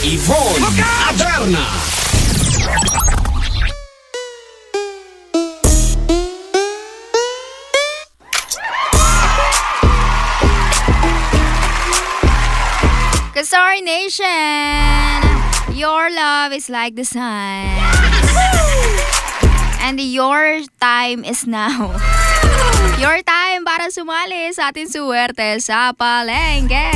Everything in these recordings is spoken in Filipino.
Yvonne Adarna. Kasar Nation, your love is like the sun. And your time is now. Your time para sumali sa ating suwerte sa Palengke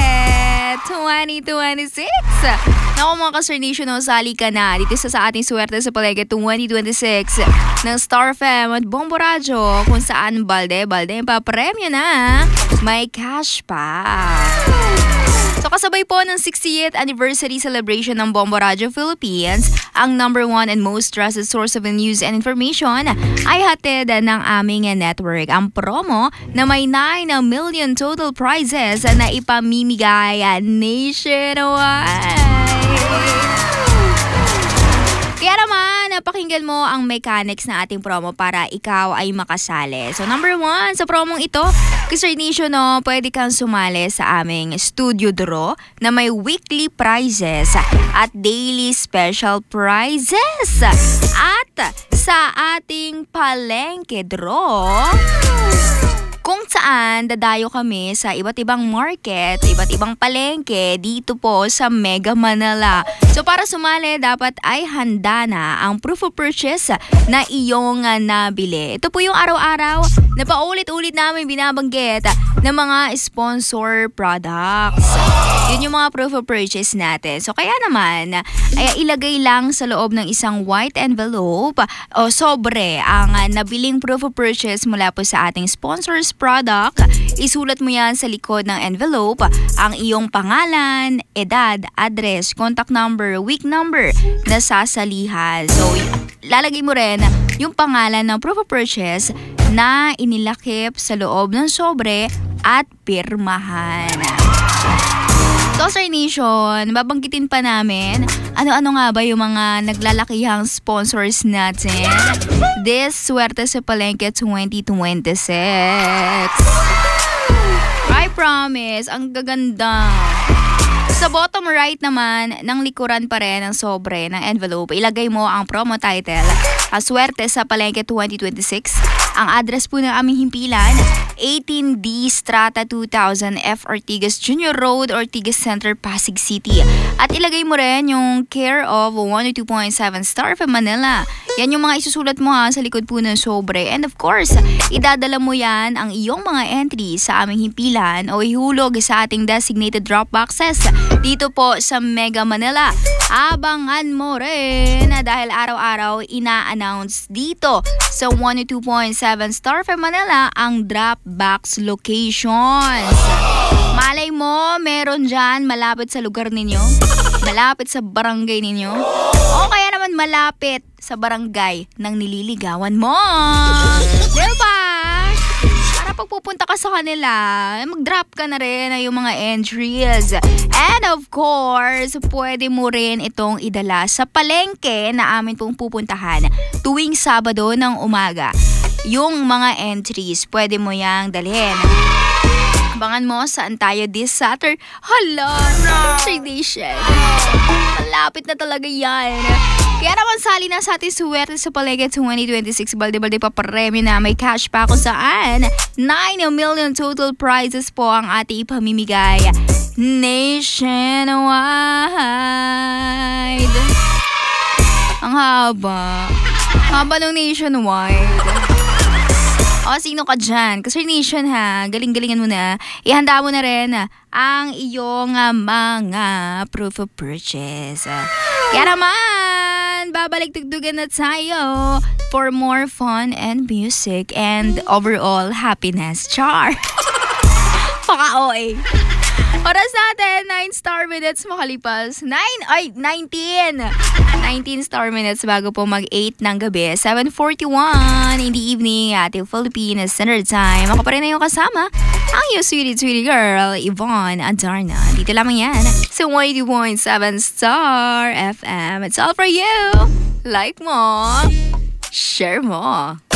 2026. Naku mga Kasar Nation, sali ka na dito sa ating suwerte sa Palengke 2026 ng Star FM at Bombo Radio, kung saan balde-balde papremyo na may cash pa. So kasabay po ng 60th anniversary celebration ng Bombo Radio Philippines, ang number one and most trusted source of news and information ay hatid ng aming network. Ang promo na may 9 million total prizes na ipamimigay nationwide. Kaya naman, napakinggan mo ang mechanics na ating promo para ikaw ay makasali. So number one, sa promong ito, Kasar Nation, pwede kang sumali sa aming studio draw na may weekly prizes at daily special prizes. At sa ating Palengke draw, kung saan dadayo kami sa iba't ibang market, iba't ibang palengke dito po sa Mega Manila. So para sumali, dapat ay handa na ang proof of purchase na iyong nabili. Ito po yung araw-araw na paulit-ulit namin binabanggit ng mga sponsor products. Yun yung mga proof of purchase natin. So kaya naman, ay ilagay lang sa loob ng isang white envelope o sobre ang nabiling proof of purchase mula po sa ating sponsors product. Isulat mo yan sa likod ng envelope ang iyong pangalan, edad, address, contact number, week number na sasalihan. So lalagay mo rin yung pangalan ng proof of purchase na inilakip sa loob ng sobre at pirmahan. So, Kasar Nation, babanggitin pa namin ano-ano nga ba yung mga naglalakihang sponsors natin this Swerte sa Palengke 2026. I promise, ang gaganda. Sa bottom right naman, ng likuran pa rin ng sobre ng envelope, ilagay mo ang promo title, Swerte sa Palengke 2026. Ang address po ng aming himpilan, 18D Strata 2000 F. Ortigas Jr. Road, Ortigas Center, Pasig City. At ilagay mo rin yung care of 102.7 Star FM Manila. Yan yung mga isusulat mo sa likod po ng sobre. And of course, idadala mo yan ang iyong mga entry sa aming himpilan o ihulog sa ating designated drop boxes dito po sa Mega Manila. Abangan mo rin dahil araw-araw ina-announce dito sa 102.7 Star FM Manila ang drop box locations. Malay mo, meron dyan malapit sa lugar ninyo, malapit sa barangay ninyo, o kaya naman malapit sa barangay ng nililigawan mo. Diba? Para pag pupunta ka sa kanila, mag-drop ka na rin yung mga entries. And of course, pwede mo rin itong idala sa palengke na amin pong pupuntahan tuwing Sabado ng umaga. Yung mga entries, pwede mo yang dalhin. Abangan mo saan tayo this Saturday. Hala, tradition. Malapit na talaga yan. Kaya naman sali na sa ating suwerte sa Palengke 2026. Balde-balde pa paremyo na may cash pa kung saan 9 million total prizes po ang ating ipamimigay nationwide. Ang haba. Haba ng nationwide. O, sino ka dyan? Kasar Nation galing-galingan mo na. Ihanda mo na rin ang iyong mga proof of purchase. Kaya naman, babalik tugtugan na tayo for more fun and music and overall happiness. Char! Paka-OA. Oras natin, 9 star minutes makalipas. 19 star minutes bago po mag-8 ng gabi. 7:41 in the evening ating Philippine Standard Time. Ako pa rin na yung kasama, ang yung sweetie girl, Yvonne Adarna. Dito lamang yan sa 102.7 Star FM. It's all for you. Like mo, share mo.